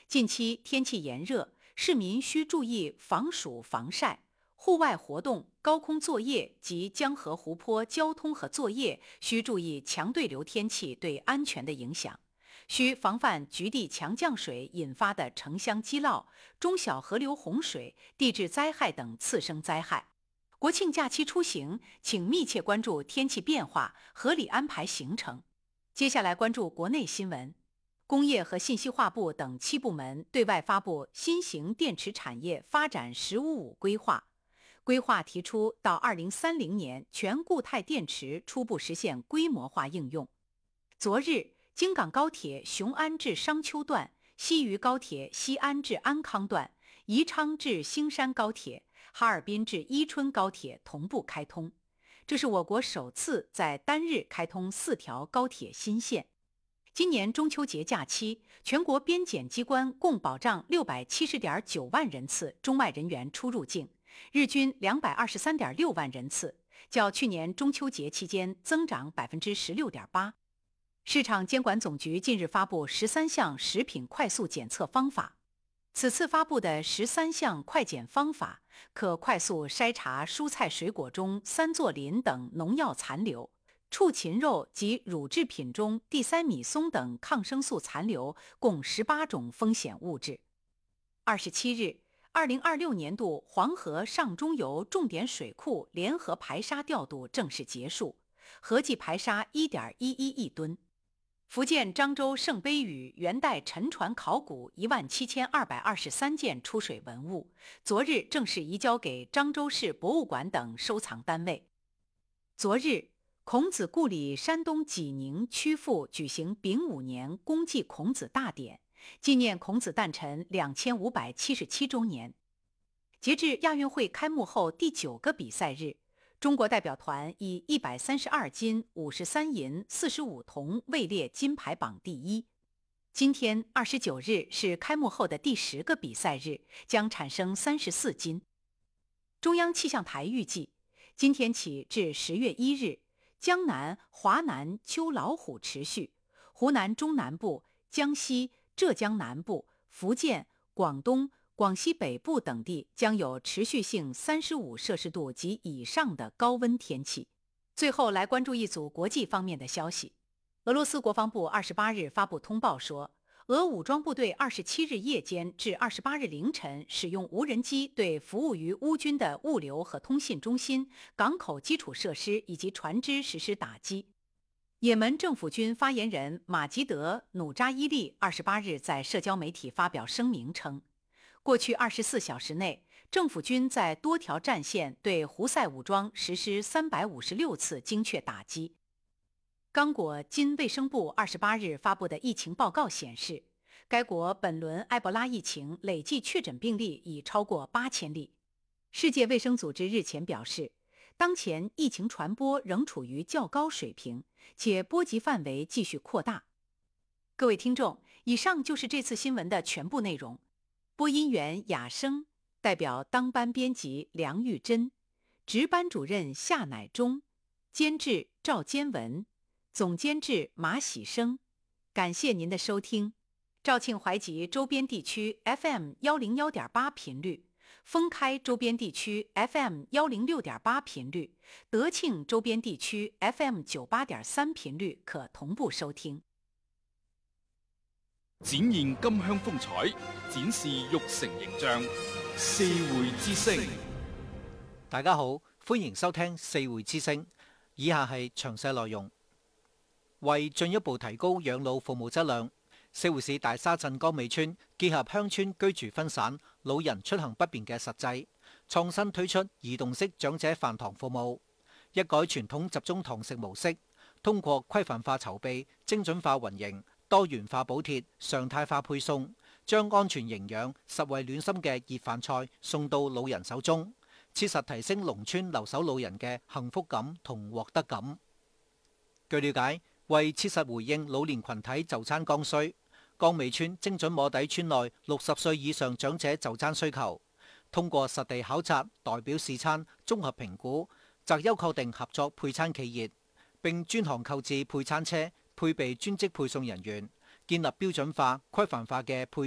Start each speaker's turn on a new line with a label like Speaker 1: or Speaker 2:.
Speaker 1: 近期天气炎热，市民需注意防暑防晒。户外活动、高空作业及江河湖泊交通和作业需注意强对流天气对安全的影响，需防范局地强降水引发的城乡积涝、中小河流洪水、地质灾害等次生灾害。国庆假期出行，请密切关注天气变化，合理安排行程。接下来关注国内新闻。工业和信息化部等7部门对外发布新型电池产业发展“十五五”规划。规划提出，到2030年，全固态电池初步实现规模化应用。昨日，京港高铁雄安至商丘段、西渝高铁西安至安康段、宜昌至兴山高铁、哈尔滨至伊春高铁同步开通，这是我国首次在单日开通4条高铁新线。今年中秋节假期，全国边检机关共保障670.9万人次中外人员出入境，日均223.6万人次，较去年中秋节期间增长16.8%。市场监管总局近日发布13项食品快速检测方法，此次发布的13项快检方法可快速筛查蔬菜水果中三唑磷等农药残留、畜禽肉及乳制品中地塞米松等抗生素残留共18种风险物质。27日，2026年度黄河上中游重点水库联合排沙调度正式结束，合计排沙1.11亿吨。福建漳州圣杯屿元代沉船考古17223件出水文物，昨日正式移交给漳州市博物馆等收藏单位。昨日，孔子故里山东济宁曲阜举行丙午年公祭孔子大典，纪念孔子诞辰2577周年。截至亚运会开幕后第9个比赛日，中国代表团以132金、53银、45铜位列金牌榜第1。今天29日是开幕后的第10个比赛日，将产生34金。中央气象台预计，今天起至10月1日，江南、华南秋老虎持续，湖南中南部、江西、浙江南部、福建、广东、广西北部等地将有持续性35摄氏度及以上的高温天气。最后来关注一组国际方面的消息。俄罗斯国防部28日发布通报说，俄武装部队27日夜间至28日凌晨使用无人机对服务于乌军的物流和通信中心、港口基础设施以及船只实施打击。也门政府军发言人马吉德·努扎伊利28日在社交媒体发表声明称，过去24小时内，政府军在多条战线对胡塞武装实施356次精确打击。刚果金卫生部28日发布的疫情报告显示，该国本轮埃博拉疫情累计确诊病例已超过8000例。世界卫生组织日前表示，当前疫情传播仍处于较高水平，且波及范围继续扩大。各位听众，以上就是这次新闻的全部内容。播音员雅生，代表当班编辑梁玉珍，值班主任夏乃忠，监制赵坚文，总监制马喜生。感谢您的收听。肇庆淮吉周边地区 FM101.8 频率，封开周边地区 FM106.8 频率，德庆周边地区 FM98.3 频率可同步收听。
Speaker 2: 展現金鄉風采，展示玉成形象。四會之聲，
Speaker 3: 大家好，歡迎收聽四會之聲。以下係詳細內容。為進一步提高養老服務質量，四會市大沙鎮江尾村結合鄉村居住分散、老人出行不便嘅實際，創新推出移動式長者飯堂服務，一改傳統集中堂食模式，通過規範化籌備、精準化運營、多元化補貼、常態化配送，將安全營養、實惠暖心嘅熱飯菜送到老人手中，切實提升農村留守老人嘅幸福感同獲得感。據了解，為切實回應老年群體就餐剛需，江尾村精準摸底村內60歲以上長者就餐需求，通過實地考察、代表試餐、綜合評估，擇優確定合作配餐企業，並專項購置配餐車，配備專職配送人員，建立標準化、規範化嘅配